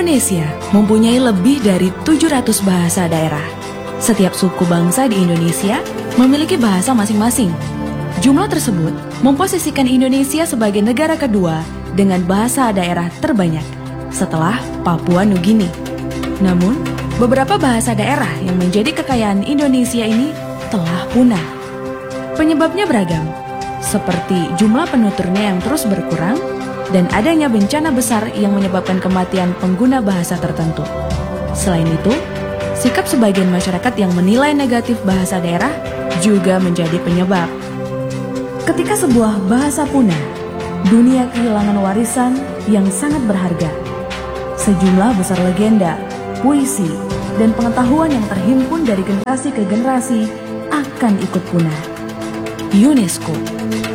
Indonesia mempunyai lebih dari 700 bahasa daerah. Setiap suku bangsa di Indonesia memiliki bahasa masing-masing. Jumlah tersebut memposisikan Indonesia sebagai negara kedua dengan bahasa daerah terbanyak setelah Papua Nugini. Namun, beberapa bahasa daerah yang menjadi kekayaan Indonesia ini telah punah. Penyebabnya beragam, seperti jumlah penuturnya yang terus berkurang dan adanya bencana besar yang menyebabkan kematian pengguna bahasa tertentu. Selain itu, sikap sebagian masyarakat yang menilai negatif bahasa daerah juga menjadi penyebab. Ketika sebuah bahasa punah, dunia kehilangan warisan yang sangat berharga. Sejumlah besar legenda, puisi, dan pengetahuan yang terhimpun dari generasi ke generasi akan ikut punah. UNESCO